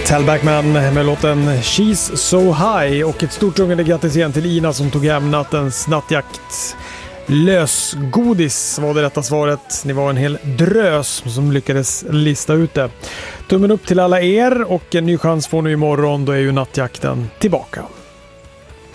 Tellbackman med låten She's So High, och ett stort rungande grattis igen till Ina som tog hem nattens nattjakt. Lösgodis var det rätta svaret. Ni var en hel drös som lyckades lista ut det. Tummen upp till alla er, och en ny chans får ni imorgon. Då är ju nattjakten tillbaka.